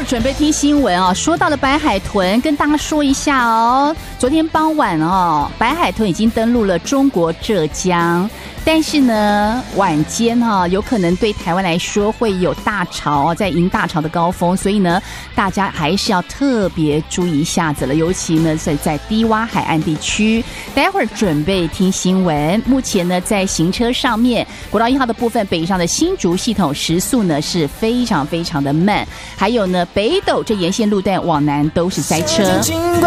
准备听新闻哦。说到了白海豚，跟大家说一下哦。昨天傍晚哦，白海豚已经登陆了中国浙江，但是呢，晚间有可能对台湾来说会有大潮在迎大潮的高峰，所以呢，大家还是要特别注意一下子了。尤其呢，在低洼海岸地区，待会儿准备听新闻。目前呢，在行车上面，国道1号的部分，北上的新竹系统时速呢是非常非常的慢，还有呢，北斗这沿线路段往南都是塞车。